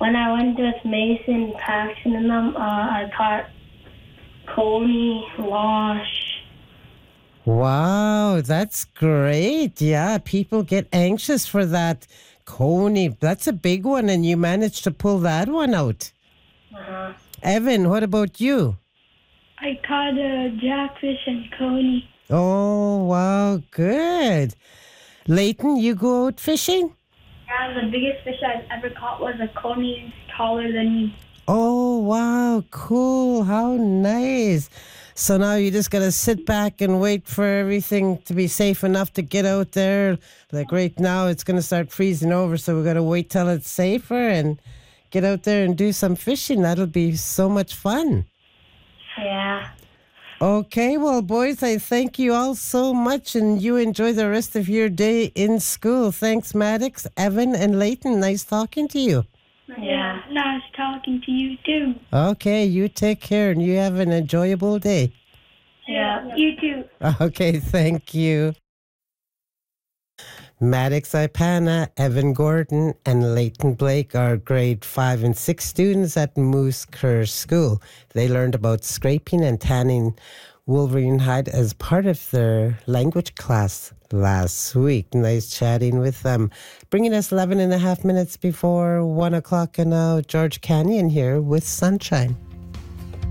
when I went with Mason, Paxton, and them, I caught coney, losh. Wow, that's great. Yeah, people get anxious for that coney. That's a big one, and you managed to pull that one out. Uh-huh. Evan, what about you? I caught a jackfish and coney. Oh, wow, good. Leighton, you go out fishing? Yeah, the biggest fish I've ever caught was a coney taller than me. Oh, wow, cool. How nice. So now you just got to sit back and wait for everything to be safe enough to get out there. Like right now, it's going to start freezing over, so we got to wait till it's safer and get out there and do some fishing. That'll be so much fun. Yeah. Okay, well, boys, I thank you all so much, and you enjoy the rest of your day in school. Thanks, Maddox, Evan, and Leighton. Nice talking to you. Yeah. Nice talking to you, too. Okay, you take care, and you have an enjoyable day. Yeah. You too. Okay, thank you. Maddox Ipana, Evan Gordon, and Leighton Blake are grade 5 and 6 students at Moose Kerr School. They learned about scraping and tanning wolverine hide as part of their language class last week. Nice chatting with them. Bringing us 11 and a half minutes before 1 o'clock, and now George Canyon here with Sunshine.